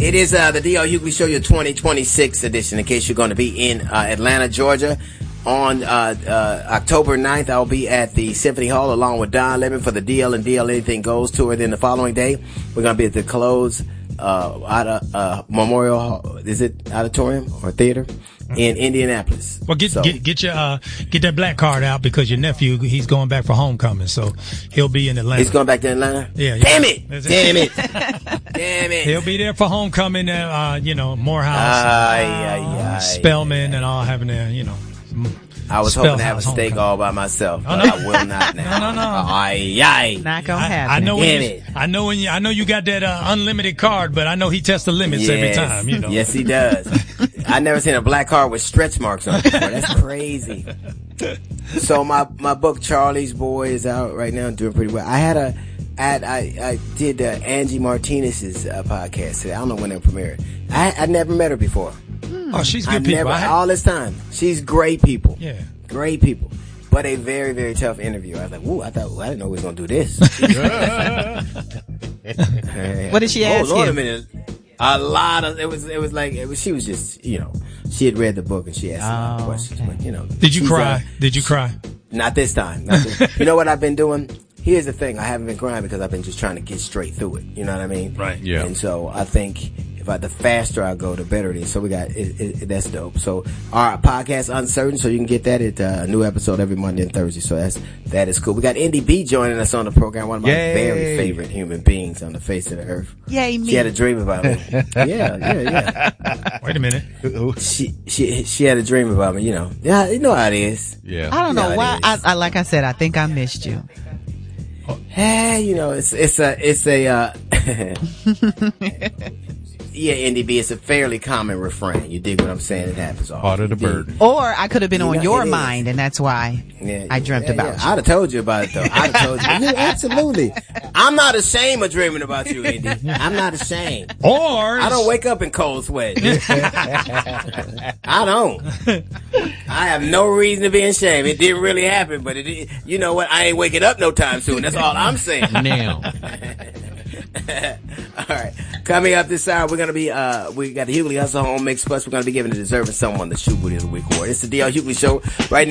It is the D.L. Hughley Show, your 2026 edition. In case you're going to be in Atlanta, Georgia, on October 9th, I'll be at the Symphony Hall along with Don Lemon for the DL and DL Anything Goes tour. Then the following day, we're going to be at the Close Memorial Hall. Is it auditorium or theater? In Indianapolis. Well, get that black card out because your nephew, he's going back for homecoming, so he'll be in Atlanta. He's going back to Atlanta? Yeah. Damn it! He'll be there for homecoming, Morehouse, Spelman, and all having their, I was hoping to have a steak all by myself, but I will not now. No. Not gonna happen. I know you got that unlimited card, but I know he tests the limits every time. Yes, he does. I never seen a black card with stretch marks on it before. That's crazy. So my book Charlie's Boy is out right now, doing pretty well. I did Angie Martinez's podcast. I don't know when they'll premiere it. I never met her before. Oh, she's good people. All this time. She's great people. Yeah. Great people. But a very, very tough interview. I was like, I didn't know we was going to do this. What did she ask Lord, you? a minute. A lot of, she was just, she had read the book and she asked a lot of questions. But, Did you cry? Did you cry? Not this time. You know what I've been doing? Here's the thing. I haven't been crying because I've been just trying to get straight through it. You know what I mean? Right. Yeah. And so I think the faster I go, the better it is. So we got that's dope. So our podcast Uncertain, so you can get that at a new episode every Monday and Thursday. So that is cool. We got Indy B joining us on the program. One of my very favorite human beings on the face of the earth. Yay, me. She had a dream about me. Yeah. Wait a minute. She had a dream about me. Yeah, you know how it is. Yeah. I don't know why. I like I said, I think I missed you. Hey, it's a yeah, Indy B, it's a fairly common refrain. You dig what I'm saying? It happens all. Part of the burden. Or I could have been on your mind, and that's why I dreamt about you. I'd have told you about it, though. I'd have told you. Yeah, absolutely. I'm not ashamed of dreaming about you, Indy. I'm not ashamed. Or I don't wake up in cold sweat. I don't. I have no reason to be ashamed. It didn't really happen, but you know what? I ain't waking up no time soon. That's all I'm saying. Now. All right. Coming up this hour, we're going to be, we got the Hughley Hustle Home Mix Plus. We're going to be giving the Deserving Someone the Shoe Booty of the Week award. It's the D.L. Hughley Show right now.